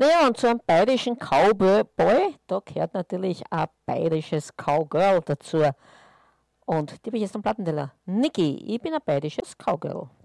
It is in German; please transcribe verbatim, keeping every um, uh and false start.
Naja, und zu einem bayerischen Cowboy, da gehört natürlich ein bayerisches Cowgirl dazu. Und die habe ich jetzt am Plattenteller. Niki, ich bin ein bayerisches Cowgirl.